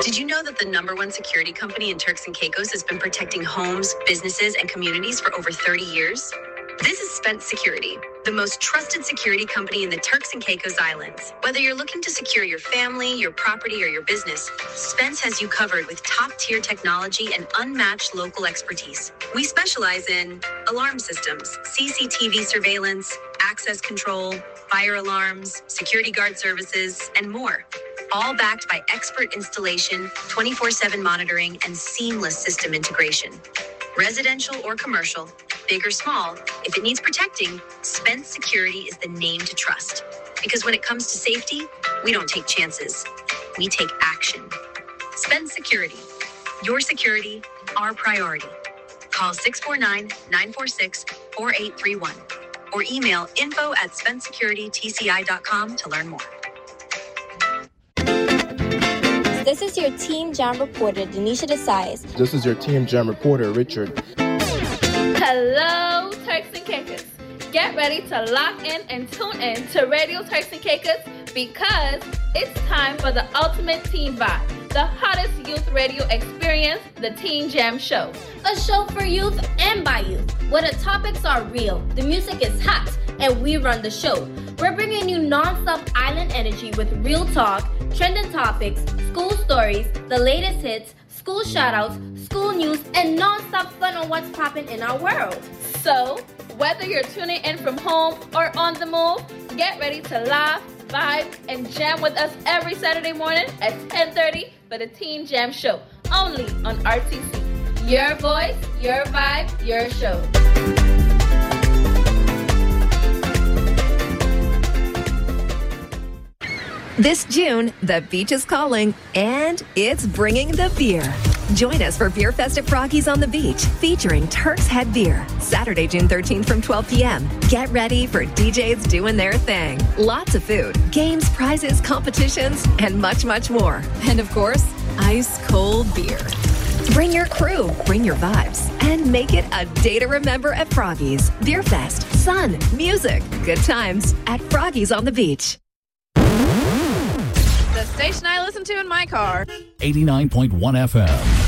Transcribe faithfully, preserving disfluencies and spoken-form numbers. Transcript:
Did you know that the number one security company in Turks and Caicos has been protecting homes, businesses, and communities for over thirty years? This is Spence Security, the most trusted security company in the Turks and Caicos Islands. Whether you're looking to secure your family, your property, or your business, Spence has you covered with top-tier technology and unmatched local expertise. We specialize in alarm systems, C C T V surveillance, access control, fire alarms, security guard services, and more. All backed by expert installation, twenty-four seven monitoring, and seamless system integration. Residential or commercial, big or small, if it needs protecting, Spence Security is the name to trust. Because when it comes to safety, we don't take chances. We take action. Spence Security. Your security, our priority. Call six four nine, nine four six, four eight three one or email info at spence security t c i dot com to learn more. This is your Team Jam reporter, Denisha Desais. This is your Team Jam reporter, Richard. Hello, Turks and Caicos. Get ready to lock in and tune in to Radio Turks and Caicos because it's time for the ultimate teen vibe, the hottest youth radio experience, the Teen Jam Show. A show for youth and by youth, where the topics are real, the music is hot, and we run the show. We're bringing you non-stop island energy with real talk, trending topics, school stories, the latest hits, school shoutouts, school news, and non-stop fun on what's popping in our world. So, whether you're tuning in from home or on the move, get ready to laugh, vibe, and jam with us every Saturday morning at ten thirty for the Teen Jam Show, only on R T C. Your voice, your vibe, your show. This June, the beach is calling, and it's bringing the beer. Join us for Beer Fest at Froggy's on the Beach, featuring Turk's Head Beer, Saturday, June thirteenth from twelve p.m. Get ready for D Js doing their thing. Lots of food, games, prizes, competitions, and much, much more. And of course, ice-cold beer. Bring your crew, bring your vibes, and make it a day to remember at Froggy's. Beer Fest, sun, music, good times at Froggy's on the Beach. The station I listen to in my car. eighty-nine point one F M.